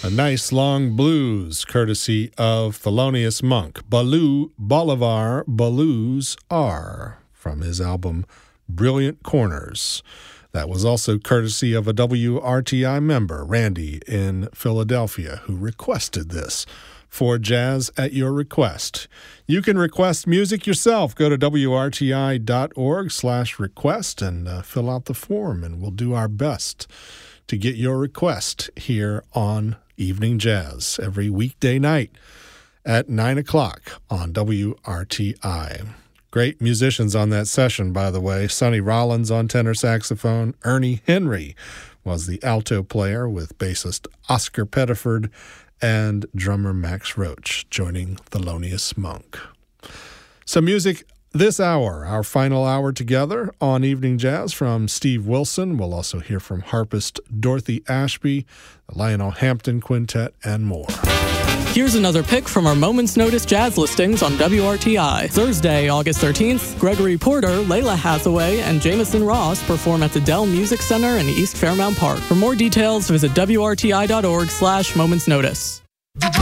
A nice long blues courtesy of Thelonious Monk. Baloo Bolivar Blues R from his album Brilliant Corners. That was also courtesy of a WRTI member, Randy in Philadelphia, who requested this for Jazz at Your Request. You can request music yourself. Go to wrti.org/request and fill out the form, and we'll do our best to get your request here on Evening Jazz every weekday night at 9 o'clock on WRTI. Great musicians on that session, by the way. Sonny Rollins on tenor saxophone. Ernie Henry was the alto player with bassist Oscar Pettiford and drummer Max Roach joining Thelonious Monk. Some music this hour, our final hour together on Evening Jazz from Steve Wilson. We'll also hear from harpist Dorothy Ashby, the Lionel Hampton Quintet, and more. Here's another pick from our Moment's Notice jazz listings on WRTI. Thursday, August 13th, Gregory Porter, Layla Hathaway, and Jamison Ross perform at the Dell Music Center in East Fairmount Park. For more details, visit WRTI.org/momentsnotice.